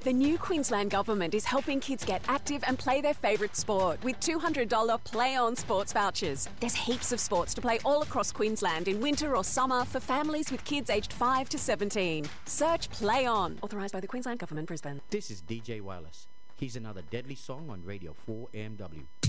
The new Queensland Government is helping kids get active and play their favourite sport with $200 Play On sports vouchers. There's heaps of sports to play all across Queensland in winter or summer for families with kids aged 5 to 17. Search Play On. Authorised by the Queensland Government, Brisbane. This is DJ Wireless. Here's another deadly song on Radio 4 AMW.